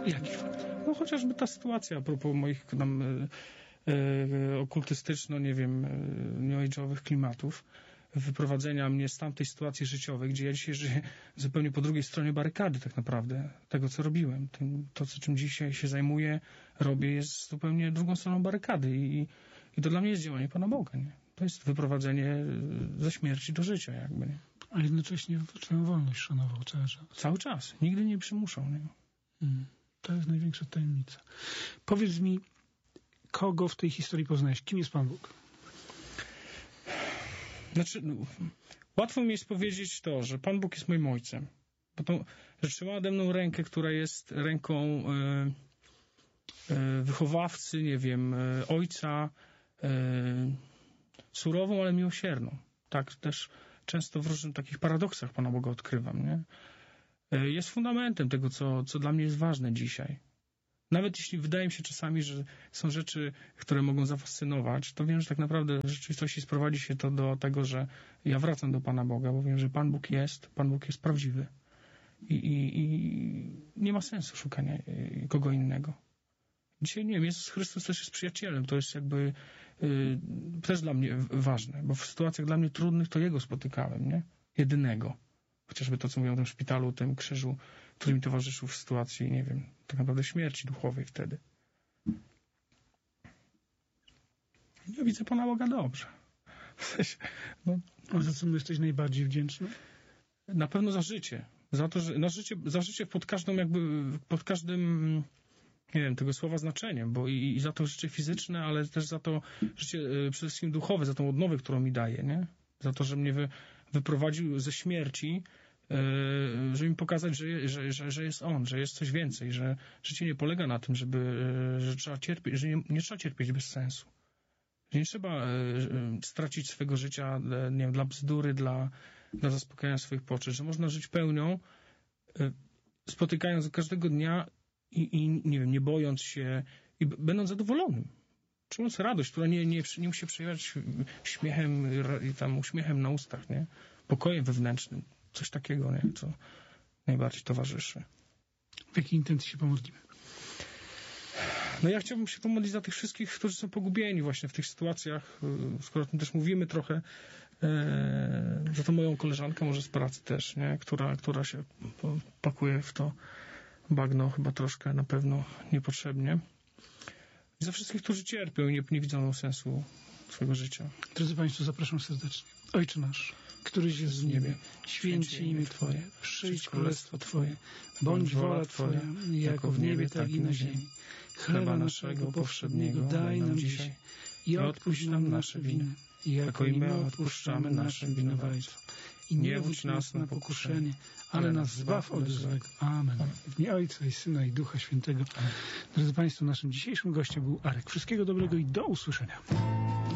Jaki fakt? No chociażby ta sytuacja a propos moich tam okultystyczno, nie wiem, new-age'owych klimatów, wyprowadzenia mnie z tamtej sytuacji życiowej, gdzie ja dzisiaj żyję zupełnie po drugiej stronie barykady tak naprawdę, tego co robiłem. To, czym dzisiaj się zajmuję, robię, jest zupełnie drugą stroną barykady i to dla mnie jest działanie Pana Boga, nie? To jest wyprowadzenie ze śmierci do życia jakby, nie? A jednocześnie twoją wolność szanował cały czas. Cały czas. Nigdy nie przymuszał, nie? To jest największa tajemnica. Powiedz mi, kogo w tej historii poznajesz? Kim jest Pan Bóg? Znaczy, łatwo mi jest powiedzieć to, że Pan Bóg jest moim ojcem. Bo to, że trzyma ode mną rękę, która jest ręką wychowawcy, nie wiem, ojca, surową, ale miłosierną. Tak też często w różnych takich paradoksach Pana Boga odkrywam, nie? Jest fundamentem tego, co dla mnie jest ważne dzisiaj. Nawet jeśli wydaje mi się czasami, że są rzeczy, które mogą zafascynować, to wiem, że tak naprawdę w rzeczywistości sprowadzi się to do tego, że ja wracam do Pana Boga, bo wiem, że Pan Bóg jest prawdziwy. I nie ma sensu szukania kogo innego. Dzisiaj, nie wiem, Jezus Chrystus też jest przyjacielem. To jest jakby też dla mnie ważne, bo w sytuacjach dla mnie trudnych to Jego spotykałem, nie? Jedynego. Chociażby to, co mówią o tym szpitalu, tym krzyżu, który mi towarzyszył w sytuacji, nie wiem, tak naprawdę śmierci duchowej wtedy. Ja widzę Pana Boga dobrze. W sensie, no, a za co my jesteś najbardziej wdzięczny? Na pewno za życie. Za to, że za życie pod każdym, nie wiem, tego słowa znaczeniem, bo i za to życie fizyczne, ale też za to życie przede wszystkim duchowe, za tą odnowę, którą mi daje, nie? Za to, że mnie wyprowadził ze śmierci, żeby mi pokazać, że jest On, że jest coś więcej, że życie nie polega na tym, że trzeba cierpieć, że nie trzeba cierpieć bez sensu. Że nie trzeba stracić swojego życia, nie wiem, dla bzdury, dla zaspokajania swoich potrzeb, że można żyć pełnią, spotykając każdego dnia i nie wiem, nie bojąc się i będąc zadowolonym. Czując radość, która nie musi przejawiać śmiechem i tam uśmiechem na ustach, nie? Pokojem wewnętrznym. Coś takiego, nie? Co najbardziej towarzyszy. W jakiej intencji się pomodlimy? No ja chciałbym się pomodlić za tych wszystkich, którzy są pogubieni właśnie w tych sytuacjach, skoro o tym też mówimy trochę, za to moją koleżankę może z pracy też, nie? Która się pakuje w to bagno chyba troszkę na pewno niepotrzebnie. I za wszystkich, którzy cierpią i nie widzą sensu swojego życia. Drodzy Państwo, zapraszam serdecznie. Ojcze nasz, któryś jest w niebie, święć się imię Twoje, przyjdź królestwo Twoje, bądź wola Twoja, jako w niebie, tak i na ziemi. Chleba naszego powszedniego daj nam dzisiaj i odpuść nam nasze winy, jako i my odpuszczamy naszym winowajcom. I nie wódź nas na pokuszenie, ale nas zbaw od złego. Amen. W imię Ojca i Syna i Ducha Świętego. Drodzy Państwo, naszym dzisiejszym gościem był Arek. Wszystkiego dobrego i do usłyszenia.